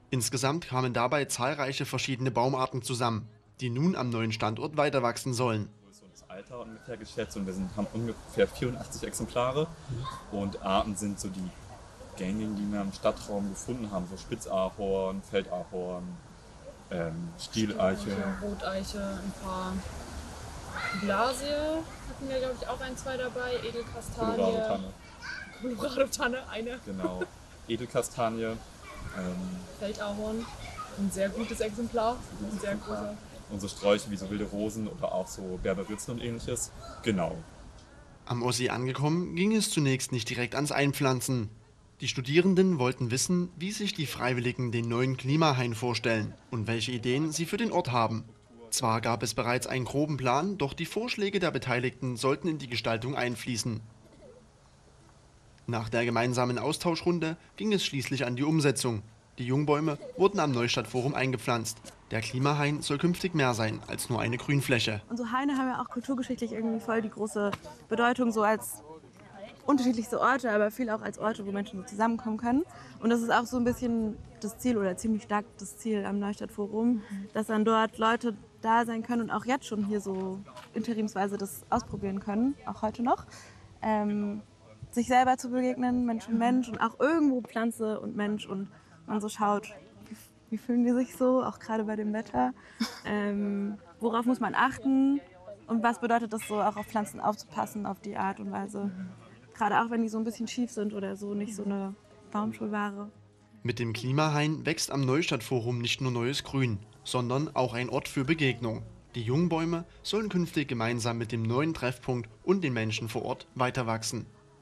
Insgesamt kamen dabei zahlreiche verschiedene Baumarten zusammen, die nun am neuen Standort weiter wachsen sollen. Größe und das Alter ungefähr geschätzt und haben ungefähr 84 Exemplare. Und Arten sind so die gängigen, die wir im Stadtraum gefunden haben, so Spitzahorn, Feldahorn, Stieleiche. Roteiche, ein paar Glasie hatten wir, glaube ich, auch ein, zwei dabei, Edelkastanie. Colorado-Tanne. Colorado-Tanne, eine. Genau. Edelkastanie. Feldahorn, ein sehr gutes Exemplar, ein sehr großer. Und so Sträuche wie so wilde Rosen oder auch so Berberitzen und ähnliches. Genau. Am Ossi angekommen, ging es zunächst nicht direkt ans Einpflanzen. Die Studierenden wollten wissen, wie sich die Freiwilligen den neuen Klimahain vorstellen und welche Ideen sie für den Ort haben. Zwar gab es bereits einen groben Plan, doch die Vorschläge der Beteiligten sollten in die Gestaltung einfließen. Nach der gemeinsamen Austauschrunde ging es schließlich an die Umsetzung. Die Jungbäume wurden am Neustadtforum eingepflanzt. Der Klimahain soll künftig mehr sein als nur eine Grünfläche. Und so Haine haben ja auch kulturgeschichtlich irgendwie voll die große Bedeutung, so als unterschiedlichste Orte, aber viel auch als Orte, wo Menschen so zusammenkommen können. Und das ist auch so ein bisschen das Ziel oder ziemlich stark das Ziel am Neustadtforum, dass dann dort Leute da sein können und auch jetzt schon hier so interimsweise das ausprobieren können, auch heute noch. Sich selber zu begegnen, Mensch und Mensch und auch irgendwo Pflanze und Mensch und man so schaut, wie fühlen die sich so, auch gerade bei dem Wetter. Worauf muss man achten und was bedeutet das so, auch auf Pflanzen aufzupassen auf die Art und Weise. Gerade auch wenn die so ein bisschen schief sind oder so, nicht so eine Baumschulware. Mit dem Klimahain wächst am Neustadtforum nicht nur neues Grün, sondern auch ein Ort für Begegnung. Die Jungbäume sollen künftig gemeinsam mit dem neuen Treffpunkt und den Menschen vor Ort weiter wachsen.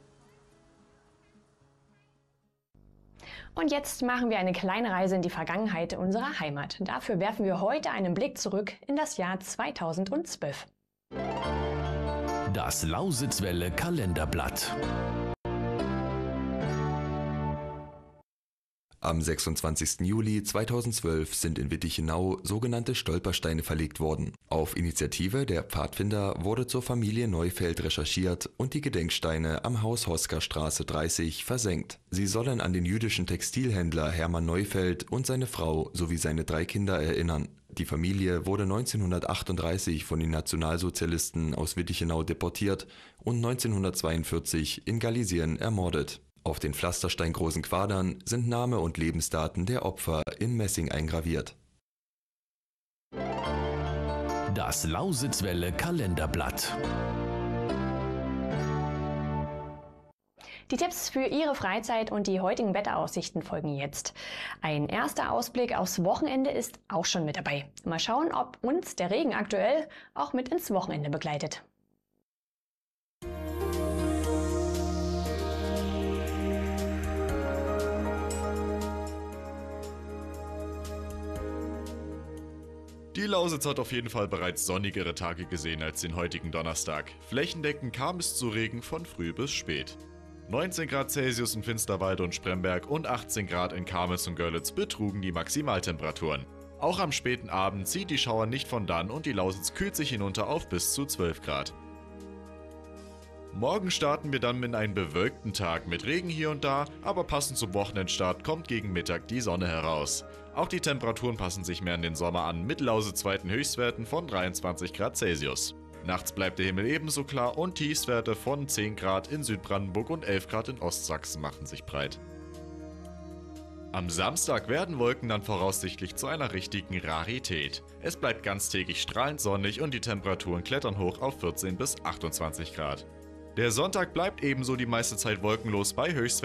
Und jetzt machen wir eine kleine Reise in die Vergangenheit unserer Heimat. Dafür werfen wir heute einen Blick zurück in das Jahr 2012. Das Lausitzwelle Kalenderblatt. Am 26. Juli 2012 sind in Wittichenau sogenannte Stolpersteine verlegt worden. Auf Initiative der Pfadfinder wurde zur Familie Neufeld recherchiert und die Gedenksteine am Haus Hoskerstraße 30 versenkt. Sie sollen an den jüdischen Textilhändler Hermann Neufeld und seine Frau sowie seine 3 Kinder erinnern. Die Familie wurde 1938 von den Nationalsozialisten aus Wittichenau deportiert und 1942 in Galisien ermordet. Auf den pflastersteingroßen Quadern sind Name und Lebensdaten der Opfer in Messing eingraviert. Das Lausitzwelle Kalenderblatt. Die Tipps für Ihre Freizeit und die heutigen Wetteraussichten folgen jetzt. Ein erster Ausblick aufs Wochenende ist auch schon mit dabei. Mal schauen, ob uns der Regen aktuell auch mit ins Wochenende begleitet. Die Lausitz hat auf jeden Fall bereits sonnigere Tage gesehen als den heutigen Donnerstag. Flächendeckend kam es zu Regen von früh bis spät. 19 Grad Celsius in Finsterwalde und Spremberg und 18 Grad in Kamenz und Görlitz betrugen die Maximaltemperaturen. Auch am späten Abend zieht die Schauer nicht von dann und die Lausitz kühlt sich hinunter auf bis zu 12 Grad. Morgen starten wir dann mit einem bewölkten Tag mit Regen hier und da, aber passend zum Wochenendstart kommt gegen Mittag die Sonne heraus. Auch die Temperaturen passen sich mehr an den Sommer an, mit lausitzweiten Höchstwerten von 23 Grad Celsius. Nachts bleibt der Himmel ebenso klar und Tiefstwerte von 10 Grad in Südbrandenburg und 11 Grad in Ostsachsen machen sich breit. Am Samstag werden Wolken dann voraussichtlich zu einer richtigen Rarität. Es bleibt ganztägig strahlend sonnig und die Temperaturen klettern hoch auf 14 bis 28 Grad. Der Sonntag bleibt ebenso die meiste Zeit wolkenlos bei Höchstwerten